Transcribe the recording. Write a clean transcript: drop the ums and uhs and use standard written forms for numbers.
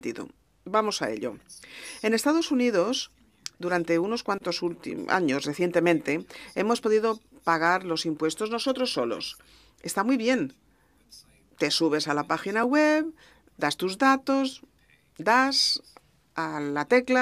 Vamos a ello. En Estados Unidos, durante unos cuantos años recientemente, hemos podido pagar los impuestos nosotros solos. Está muy bien. Te subes a la página web, das tus datos, das a la tecla